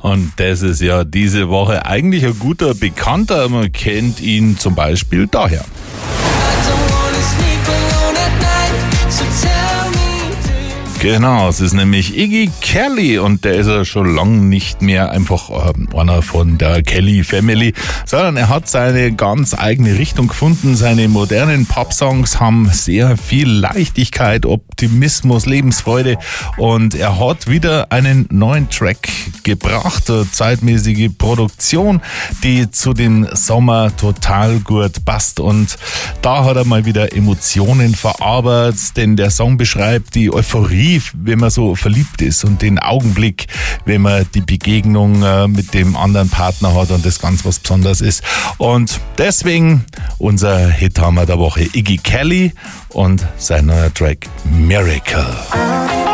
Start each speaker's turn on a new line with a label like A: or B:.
A: Und das ist ja diese Woche eigentlich ein guter Bekannter. Man kennt ihn zum Beispiel daher. Genau, es ist nämlich Iggy Kelly und der ist ja schon lange nicht mehr einfach einer von der Kelly Family, sondern er hat seine ganz eigene Richtung gefunden. Seine modernen Pop-Songs haben sehr viel Leichtigkeit, Optimismus, Lebensfreude und er hat wieder einen neuen Track gebracht, eine zeitmäßige Produktion, die zu dem Sommer total gut passt und da hat er mal wieder Emotionen verarbeitet, denn der Song beschreibt die Euphorie, wenn man so verliebt ist und den Augenblick, wenn man die Begegnung mit dem anderen Partner hat und das ganz was Besonderes ist. Und deswegen unser Hithammer der Woche, Iggy Kelly und sein neuer Track Miracle.